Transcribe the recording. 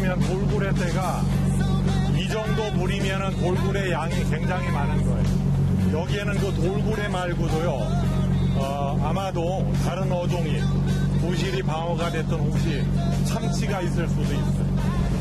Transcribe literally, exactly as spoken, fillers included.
보면 돌고래 떼가 이 정도 물이면 돌고래 양이 굉장히 많은 거예요. 여기에는 그 돌고래 말고도요, 어, 아마도 다른 어종이 부실이 방어가 됐던 혹시 참치가 있을 수도 있어요.